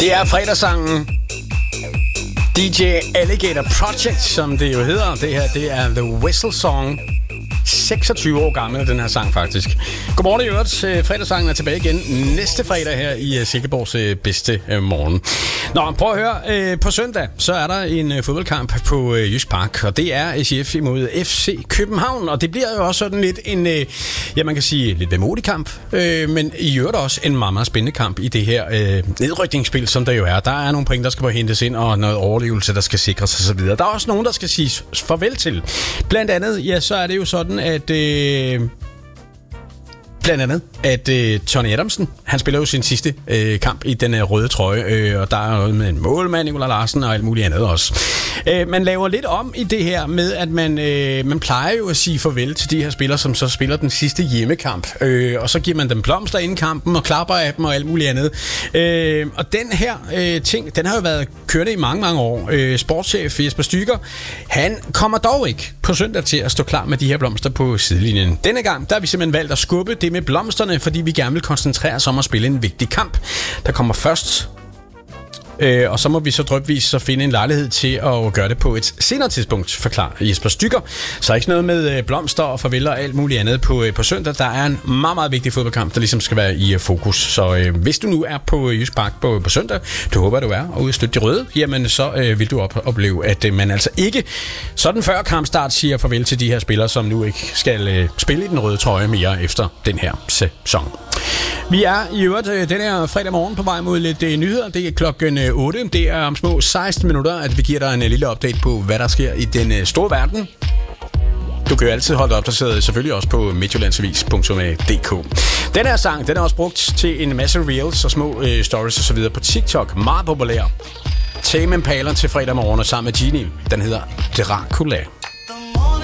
Det er fredagssangen DJ Alligator Project, som det jo hedder. Det her, det er The Whistle Song. 26 år gammel den her sang faktisk. Godmorgen i øvrigt. Fredagssangen er tilbage igen næste fredag her i Silkeborgs bedste morgen. Nå, prøv at høre. På søndag, så er der en fodboldkamp på Jysk Park, og det er AGF imod FC København, og det bliver jo også sådan lidt en, ja, man kan sige, lidt vemodig kamp, men i øvrigt også en meget, meget spændende kamp i det her nedrykningsspil, som der jo er. Der er nogle point, der skal hentes ind, og noget overlevelse, der skal sikres osv. Der er også nogen, der skal siges farvel til. Blandt andet, ja, så er det jo sådan, at Tony Adamsen, han spiller jo sin sidste kamp i den røde trøje, og der er noget med en målmand, Nicolai Larsen og alt muligt andet også. Man laver lidt om i det her med, at man plejer jo at sige farvel til de her spillere, som så spiller den sidste hjemmekamp, og så giver man dem blomster inden kampen og klapper af dem og alt muligt andet. Og den her ting, den har jo været kørende i mange, mange år. Sportschef Jesper Stüger, han kommer dog ikke på søndag til at stå klar med de her blomster på sidelinjen. Denne gang, der har vi simpelthen valgt at skubbe det med blomsterne, fordi vi gerne vil koncentrere os om at spille en vigtig kamp, der kommer først. Og så må vi så drypvis så finde en lejlighed til at gøre det på et senere tidspunkt, forklarer Jesper Stüger. Så ikke noget med blomster og farvel og alt muligt andet på søndag. Der er en meget, meget vigtig fodboldkamp, der ligesom skal være i fokus. Så hvis du nu er på Jysk Park på søndag, du håber, du er, og udstøtte de røde, jamen så vil du opleve, at man altså ikke sådan før kampstart siger farvel til de her spillere, som nu ikke skal spille i den røde trøje mere efter den her sæson. Vi er i øvrigt den her fredag morgen på vej mod lidt nyheder. Det er klokken 8. Det er om små 16 minutter, at vi giver dig en lille update på, hvad der sker i den store verden. Du kan jo altid holde dig opdateret, selvfølgelig også på midtjyllandsavis.dk. Den her sang, den er også brugt til en masse reels og små stories og så videre på TikTok. Meget populær. Tame Impala til fredag morgen og sammen med Genie. Den hedder Dracula.